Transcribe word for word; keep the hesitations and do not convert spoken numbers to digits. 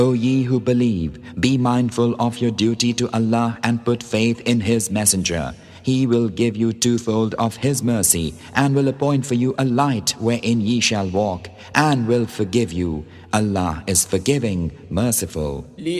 O ye who believe, be mindful of your duty to Allah and put faith in His Messenger. He will give you twofold of His mercy and will appoint for you a light wherein ye shall walk and will forgive you. Allah is forgiving, merciful.